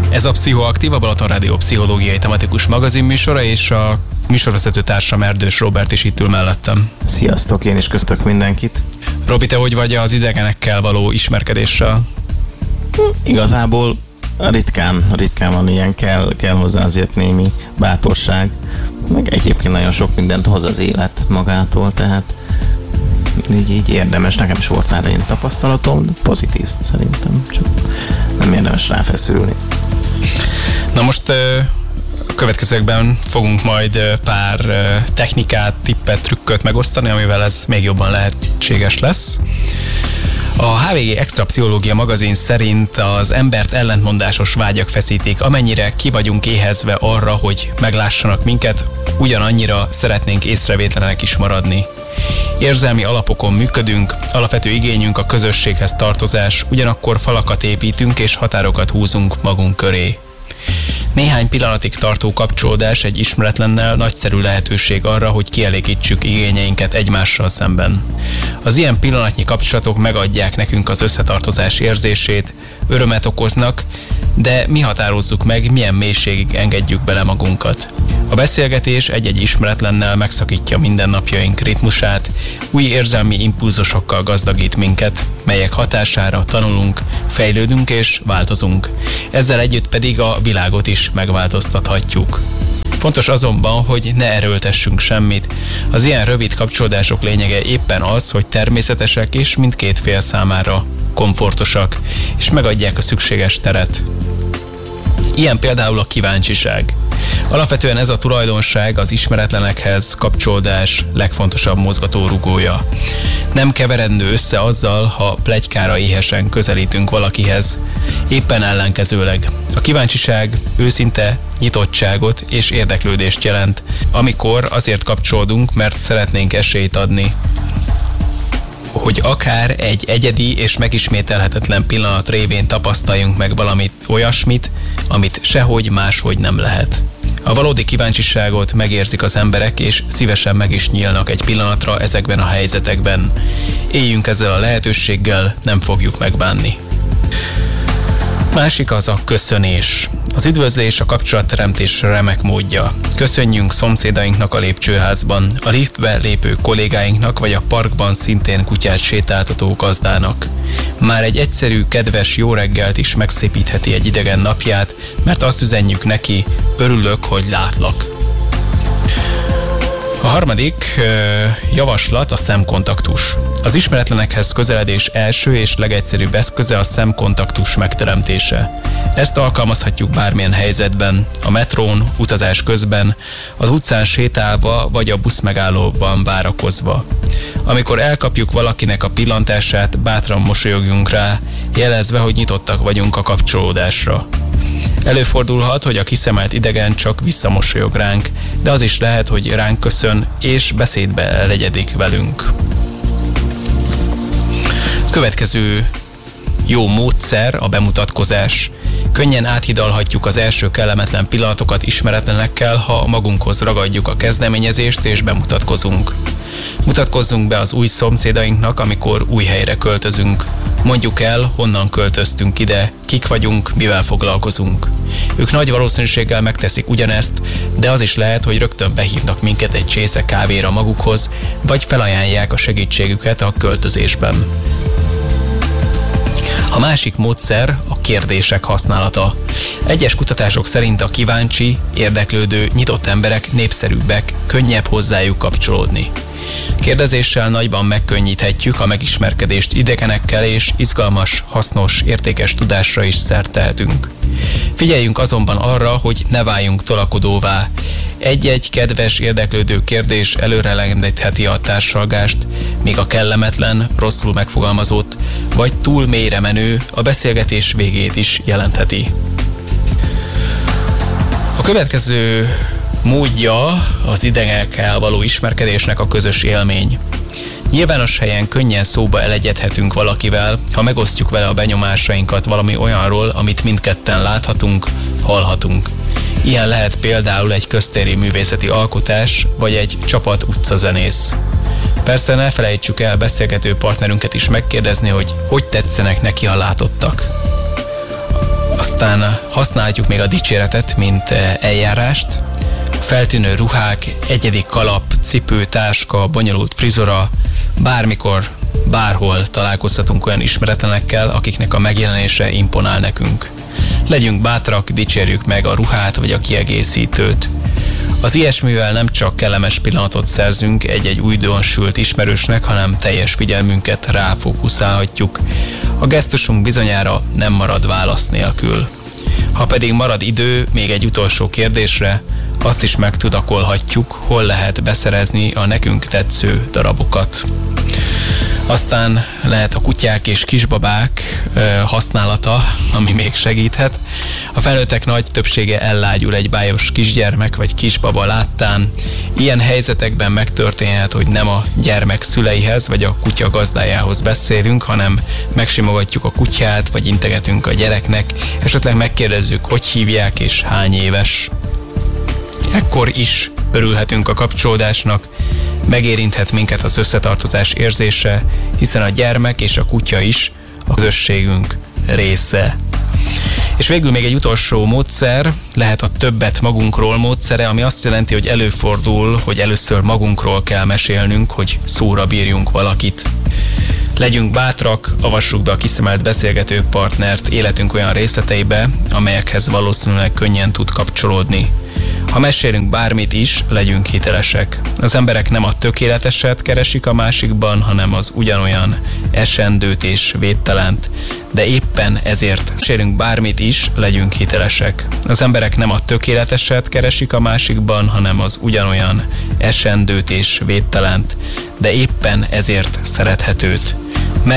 Ez a Pszichoaktív, a Balaton Rádió pszichológiai tematikus magazinműsora, és a műsorvezető társam Erdős Róbert is itt ül mellettem. Sziasztok, én is köszöntök mindenkit. Robi, te hogy vagy az idegenekkel való ismerkedéssel? Igazából ritkán van ilyen, kell hozzá azért némi bátorság, meg egyébként nagyon sok mindent hoz az élet magától, tehát így érdemes, nekem is volt már ilyen tapasztalatom, de pozitív szerintem, csak nem érdemes ráfeszülni. Na most a következőkben fogunk majd pár technikát, tippet, trükköt megosztani, amivel ez még jobban lehetséges lesz. A HVG Extra Pszichológia magazin szerint az embert ellentmondásos vágyak feszítik. Amennyire ki vagyunk éhezve arra, hogy meglássanak minket, ugyanannyira szeretnénk észrevétlenek is maradni. Érzelmi alapokon működünk, alapvető igényünk a közösséghez tartozás, ugyanakkor falakat építünk és határokat húzunk magunk köré. Néhány pillanatig tartó kapcsolódás egy ismeretlennel nagyszerű lehetőség arra, hogy kielégítsük igényeinket egymással szemben. Az ilyen pillanatnyi kapcsolatok megadják nekünk az összetartozás érzését, örömet okoznak, de mi határozzuk meg, milyen mélységig engedjük bele magunkat. A beszélgetés egy-egy ismeretlennel megszakítja mindennapjaink ritmusát, új érzelmi impulzusokkal gazdagít minket, melyek hatására tanulunk, fejlődünk és változunk. Ezzel együtt pedig a világot is megváltoztathatjuk. Fontos azonban, hogy ne erőltessünk semmit. Az ilyen rövid kapcsolódások lényege éppen az, hogy természetesek és mindkét fél számára komfortosak, és megadják a szükséges teret. Ilyen például a kíváncsiság. Alapvetően ez a tulajdonság az ismeretlenekhez kapcsolódás legfontosabb mozgatórugója. Nem keverendő össze azzal, ha pletykára éhesen közelítünk valakihez. Éppen ellenkezőleg. A kíváncsiság őszinte nyitottságot és érdeklődést jelent, amikor azért kapcsolódunk, mert szeretnénk esélyt adni, hogy akár egy egyedi és megismételhetetlen pillanat révén tapasztaljunk meg valamit olyasmit, amit sehogy máshogy nem lehet. A valódi kíváncsiságot megérzik az emberek, és szívesen meg is nyílnak egy pillanatra ezekben a helyzetekben. Éljünk ezzel a lehetőséggel, nem fogjuk megbánni. Másik az a köszönés. Az üdvözlés a kapcsolatteremtés remek módja. Köszönjünk szomszédainknak a lépcsőházban, a liftbe lépő kollégáinknak, vagy a parkban szintén kutyát sétáltató gazdának. Már egy egyszerű, kedves jó reggelt is megszépítheti egy idegen napját, mert azt üzenjük neki, örülök, hogy látlak. A harmadik javaslat a szemkontaktus. Az ismeretlenekhez közeledés első és legegyszerűbb eszköze a szemkontaktus megteremtése. Ezt alkalmazhatjuk bármilyen helyzetben, a metrón, utazás közben, az utcán sétálva vagy a buszmegállóban várakozva. Amikor elkapjuk valakinek a pillantását, bátran mosolyogjunk rá, jelezve, hogy nyitottak vagyunk a kapcsolódásra. Előfordulhat, hogy a kiszemelt idegen csak visszamosolyog ránk, de az is lehet, hogy ránk köszön és beszédbe elegyedik velünk. Következő jó módszer a bemutatkozás. Könnyen áthidalhatjuk az első kellemetlen pillanatokat ismeretlenekkel, ha magunkhoz ragadjuk a kezdeményezést és bemutatkozunk. Mutatkozzunk be az új szomszédainknak, amikor új helyre költözünk. Mondjuk el, honnan költöztünk ide, kik vagyunk, mivel foglalkozunk. Ők nagy valószínűséggel megteszik ugyanezt, de az is lehet, hogy rögtön behívnak minket egy csésze kávéra magukhoz, vagy felajánlják a segítségüket a költözésben. A másik módszer a kérdések használata. Egyes kutatások szerint a kíváncsi, érdeklődő, nyitott emberek népszerűbbek, könnyebb hozzájuk kapcsolódni. Kérdezéssel nagyban megkönnyíthetjük a megismerkedést idegenekkel, és izgalmas, hasznos, értékes tudásra is szert tehetünk. Figyeljünk azonban arra, hogy ne váljunk tolakodóvá. Egy-egy kedves, érdeklődő kérdés előre lendítheti a társalgást, míg a kellemetlen, rosszul megfogalmazott, vagy túl mélyre menő a beszélgetés végét is jelentheti. A következő módja az idegenekkel való ismerkedésnek a közös élmény. Nyilvános helyen könnyen szóba elegyedhetünk valakivel, ha megosztjuk vele a benyomásainkat valami olyanról, amit mindketten láthatunk, hallhatunk. Ilyen lehet például egy köztéri művészeti alkotás, vagy egy csapat utcazenész. Persze ne felejtsük el beszélgető partnerünket is megkérdezni, hogy tetszenek neki a látottak. Aztán használjuk még a dicséretet, mint eljárást. Feltűnő ruhák, egyedi kalap, cipő, táska, bonyolult frizura, bármikor, bárhol találkozhatunk olyan ismeretlenekkel, akiknek a megjelenése imponál nekünk. Legyünk bátrak, dicsérjük meg a ruhát vagy a kiegészítőt. Az ilyesmivel nem csak kellemes pillanatot szerzünk egy-egy újdonsült ismerősnek, hanem teljes figyelmünket ráfókuszálhatjuk. A gesztusunk bizonyára nem marad válasz nélkül. Ha pedig marad idő még egy utolsó kérdésre, azt is megtudakolhatjuk, hol lehet beszerezni a nekünk tetsző darabokat. Aztán lehet a kutyák és kisbabák használata, ami még segíthet. A felnőttek nagy többsége ellágyul egy bájos kisgyermek vagy kisbaba láttán. Ilyen helyzetekben megtörténhet, hogy nem a gyermek szüleihez vagy a kutya gazdájához beszélünk, hanem megsimogatjuk a kutyát, vagy integetünk a gyereknek, esetleg megkérdezzük, hogy hívják és hány éves. Ekkor is örülhetünk a kapcsolódásnak, megérinthet minket az összetartozás érzése, hiszen a gyermek és a kutya is a közösségünk része. És végül még egy utolsó módszer, lehet a többet magunkról módszere, ami azt jelenti, hogy előfordul, hogy először magunkról kell mesélnünk, hogy szóra bírjunk valakit. Legyünk bátrak, avassuk be a kiszemelt beszélgető partnert életünk olyan részleteibe, amelyekhez valószínűleg könnyen tud kapcsolódni. Ha mesélünk bármit is, legyünk hitelesek. Az emberek nem a tökéleteset keresik a másikban, hanem az ugyanolyan esendőt és védtelent. De éppen ezért mesélünk bármit is, legyünk hitelesek. Az emberek nem a tökéleteset keresik a másikban, hanem az ugyanolyan esendőt és védtelent. De éppen ezért szerethetőt.